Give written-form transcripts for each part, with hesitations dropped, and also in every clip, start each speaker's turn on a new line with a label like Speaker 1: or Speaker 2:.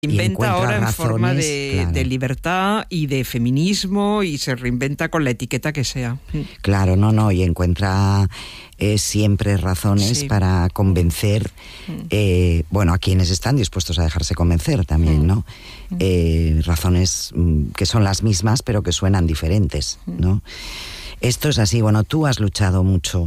Speaker 1: Inventa ahora en
Speaker 2: razones,
Speaker 1: forma
Speaker 2: claro.
Speaker 1: de libertad y de feminismo, y se reinventa con la etiqueta que sea.
Speaker 2: Claro, y encuentra siempre razones para convencer, a quienes están dispuestos a dejarse convencer también, ¿no? Razones que son las mismas, pero que suenan diferentes, ¿no? Esto es así. Bueno, tú has luchado mucho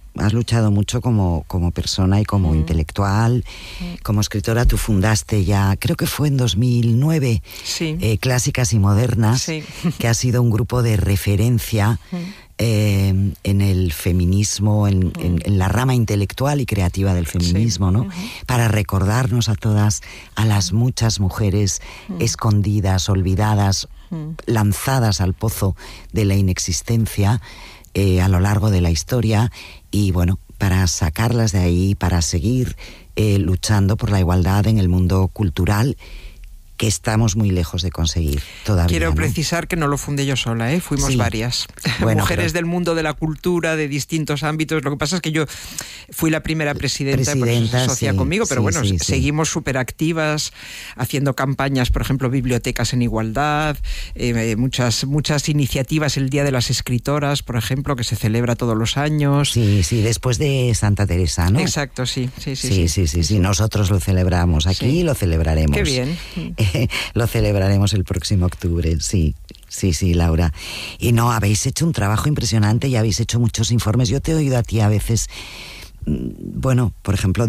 Speaker 2: como persona y como intelectual, como escritora. Tú fundaste ya, creo que fue en 2009, Clásicas y Modernas, que ha sido un grupo de referencia en el feminismo, en la rama intelectual y creativa del feminismo, ¿no? Para recordarnos a todas, a las muchas mujeres escondidas, olvidadas, lanzadas al pozo de la inexistencia a lo largo de la historia, y para sacarlas de ahí, para seguir luchando por la igualdad en el mundo cultural, que estamos muy lejos de conseguir todavía.
Speaker 1: Quiero precisar que no lo fundé yo sola, fuimos varias mujeres del mundo de la cultura, de distintos ámbitos. Lo que pasa es que yo fui la primera presidenta por eso se asocia conmigo, pero seguimos súper activas, haciendo campañas, por ejemplo, bibliotecas en igualdad, muchas iniciativas, el Día de las Escritoras, por ejemplo, que se celebra todos los años. Sí, después de Santa Teresa, ¿no? Exacto, sí. Nosotros lo celebramos aquí y lo celebraremos. Qué bien. Lo celebraremos el próximo octubre, sí, Laura. Y habéis hecho un trabajo impresionante y habéis hecho muchos informes. Yo te he oído a ti a veces, por ejemplo,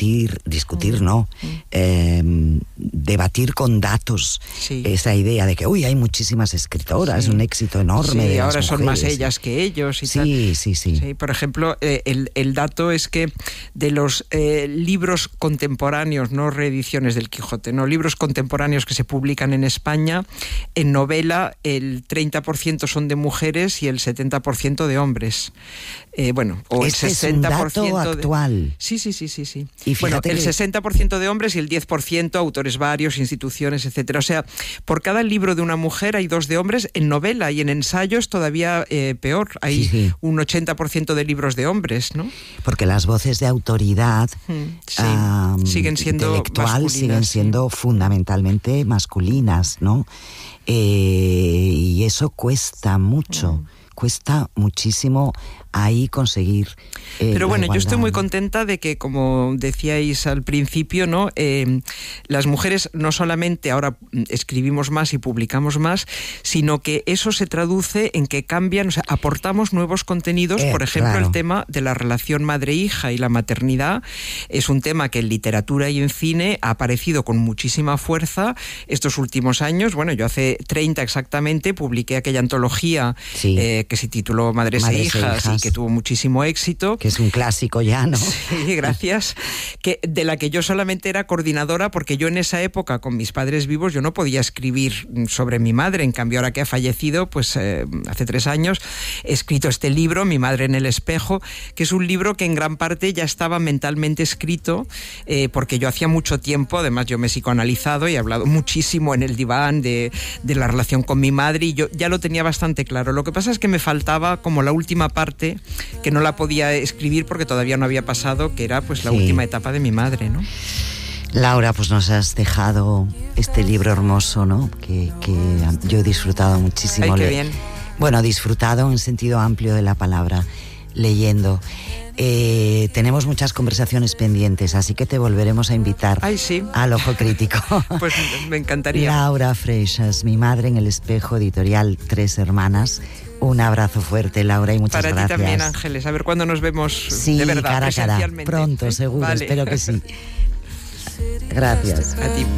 Speaker 1: debatir con datos esa idea de que hay muchísimas escritoras, un éxito enorme de ahora son más ellas que ellos y tal. Sí. Por ejemplo, el dato es que de los libros contemporáneos, no reediciones del Quijote, libros contemporáneos que se publican en España, en novela el 30% son de mujeres y el 70% de hombres. O el 60%
Speaker 2: es un dato actual.
Speaker 1: Sí.
Speaker 2: Y fíjate
Speaker 1: el 60% de hombres y el 10% autores varios, instituciones, etcétera. O sea, por cada libro de una mujer hay 2 de hombres. En novela y en ensayos todavía peor. Hay un 80% de libros de hombres, ¿no? Porque las voces de autoridad siguen siendo intelectual, siguen siendo fundamentalmente masculinas, ¿no? Y eso cuesta mucho. Cuesta muchísimo ahí conseguir pero yo estoy muy contenta de que, como decíais al principio, las mujeres no solamente ahora escribimos más y publicamos más, sino que eso se traduce en que cambian, aportamos nuevos contenidos. Por ejemplo, el tema de la relación madre-hija y la maternidad es un tema que en literatura y en cine ha aparecido con muchísima fuerza estos últimos años. Yo hace 30 exactamente publiqué aquella antología que se tituló Madres e hijas, y que tuvo muchísimo éxito. Que es un clásico ya, ¿no? Sí, gracias. De la que yo solamente era coordinadora, porque yo en esa época, con mis padres vivos, yo no podía escribir sobre mi madre. En cambio, ahora que ha fallecido, hace 3 años, he escrito este libro, Mi madre en el espejo, que es un libro que en gran parte ya estaba mentalmente escrito, porque yo hacía mucho tiempo, además yo me he psicoanalizado y he hablado muchísimo en el diván de la relación con mi madre, y yo ya lo tenía bastante claro. Lo que pasa es que me faltaba como la última parte, que no la podía escribir porque todavía no había pasado, que era la última etapa de mi madre, ¿no? Laura, nos has dejado este libro hermoso, ¿no? Que yo he disfrutado muchísimo. Ay, qué bien. Disfrutado en sentido amplio de la palabra, leyendo. Tenemos muchas conversaciones pendientes, así que te volveremos a invitar al Ojo Crítico. Pues me encantaría. Laura Freixas, Mi madre en el espejo, editorial 3 Hermanas. Un abrazo fuerte, Laura, y muchas gracias. Para ti también, Ángeles. A ver cuándo nos vemos de verdad, cara a cara. Pronto, seguro. Vale. Espero que sí. Gracias. A ti.